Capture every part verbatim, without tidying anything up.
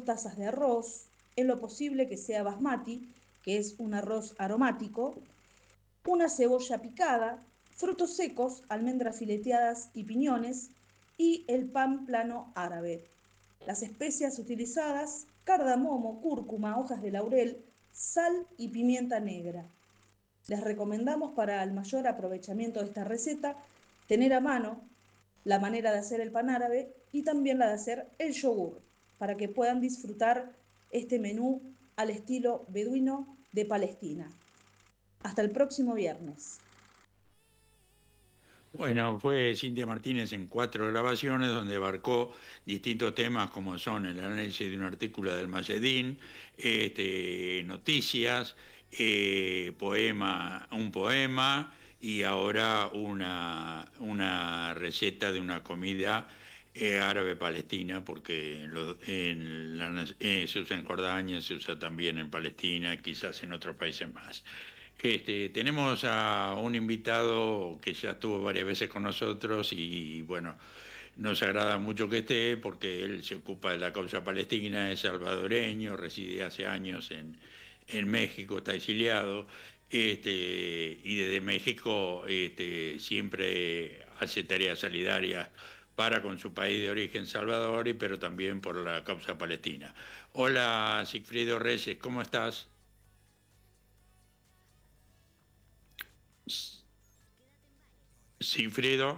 tazas de arroz, en lo posible que sea basmati, que es un arroz aromático, una cebolla picada, frutos secos, almendras fileteadas y piñones, y el pan plano árabe. Las especias utilizadas: cardamomo, cúrcuma, hojas de laurel, sal y pimienta negra. Les recomendamos, para el mayor aprovechamiento de esta receta, tener a mano la manera de hacer el pan árabe y también la de hacer el yogur, para que puedan disfrutar este menú al estilo beduino de Palestina. Hasta el próximo viernes. Bueno, fue Cintia Martínez en cuatro grabaciones donde abarcó distintos temas como son el análisis de un artículo del Mayedín, este, noticias, eh, poema, un poema y ahora una, una receta de una comida eh, árabe palestina, porque en lo- en la- eh, se usa en Jordania, se usa también en Palestina, quizás en otros países más. Este, tenemos a un invitado que ya estuvo varias veces con nosotros y bueno, nos agrada mucho que esté porque él se ocupa de la causa palestina, es salvadoreño, reside hace años en, en México, está exiliado, este, y desde México este, siempre hace tareas solidarias para con su país de origen, Salvador, y pero también por la causa palestina. Hola, Sigfrido Reyes, ¿cómo estás? Sigfrido.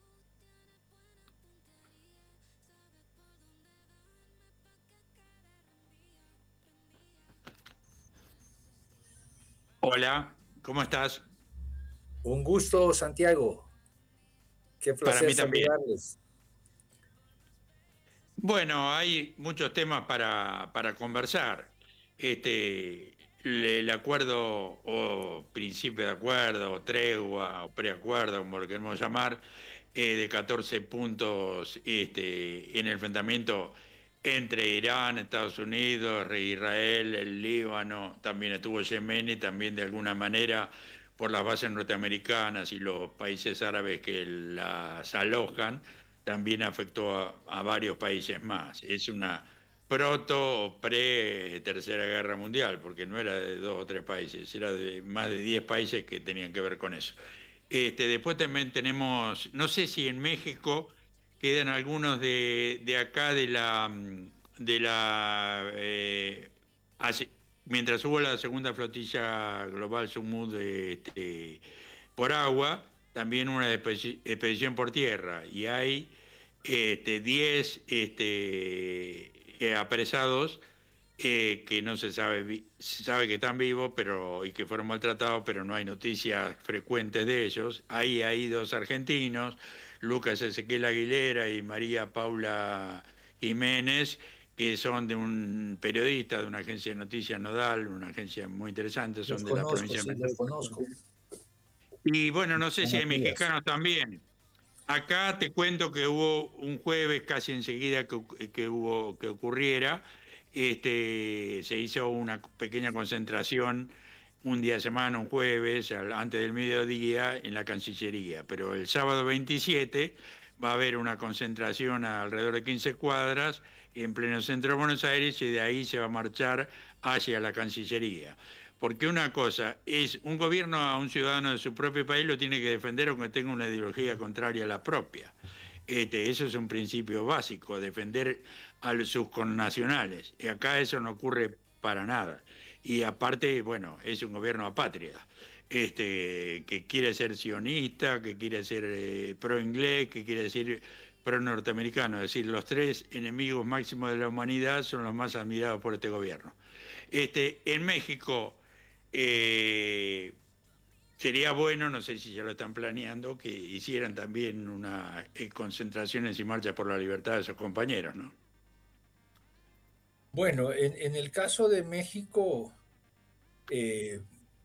Hola, ¿cómo estás? Un gusto, Santiago. Qué Para placer mí también. saludarles. Bueno, hay muchos temas para, para conversar. Este, el, el acuerdo o principio de acuerdo, o tregua, o preacuerdo, como lo queremos llamar, eh, de catorce puntos este, en el enfrentamiento entre Irán, Estados Unidos, Israel, el Líbano, también estuvo Yemen y también de alguna manera por las bases norteamericanas y los países árabes que las alojan también afectó a, a varios países más. Es una proto o pre-tercera guerra mundial, porque no era de dos o tres países, era de más de diez países que tenían que ver con eso. Este, después también tenemos, no sé si en México quedan algunos de, de acá de la, mm, de la eh, hace- mientras hubo la segunda flotilla global Sumud este, por agua, también una expedi- expedición por tierra, y hay este, diez este, eh, apresados eh, que no se sabe, vi- se sabe que están vivos pero, y que fueron maltratados, pero no hay noticias frecuentes de ellos. Ahí hay dos argentinos, Lucas Ezequiel Aguilera y María Paula Jiménez, que son de un periodista de una agencia de noticias Nodal, una agencia muy interesante, son Los de la conozco, provincia de sí, los Mendoza. conozco. Y bueno, no sé Son si hay amigas. mexicanos también. Acá te cuento que hubo un jueves, casi enseguida que, que hubo, que ocurriera, este, se hizo una pequeña concentración un día de semana, un jueves, al- antes del mediodía, en la Cancillería. Pero el sábado veintisiete va a haber una concentración a alrededor de quince cuadras en pleno centro de Buenos Aires y de ahí se va a marchar hacia la Cancillería. Porque una cosa es, un gobierno a un ciudadano de su propio país lo tiene que defender aunque tenga una ideología contraria a la propia. Este, eso es un principio básico, defender a sus connacionales. Y acá eso no ocurre para nada. Y aparte, bueno, es un gobierno apátrida, este, que quiere ser sionista, que quiere ser eh, pro-inglés, que quiere decir pro-norteamericano. Es decir, los tres enemigos máximos de la humanidad son los más admirados por este gobierno. Este, en México eh, sería bueno, no sé si ya lo están planeando, que hicieran también una eh, concentraciones y marchas por la libertad de sus compañeros, ¿no? Bueno, en, en el caso de México, eh,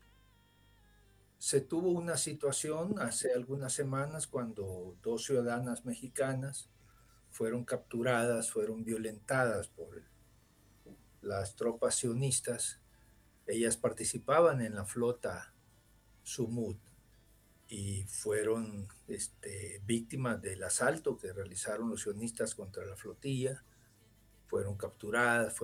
se tuvo una situación hace algunas semanas cuando dos ciudadanas mexicanas fueron capturadas, fueron violentadas por las tropas sionistas. Ellas participaban en la flota Sumut y fueron este, víctimas del asalto que realizaron los sionistas contra la flotilla, fueron capturadas,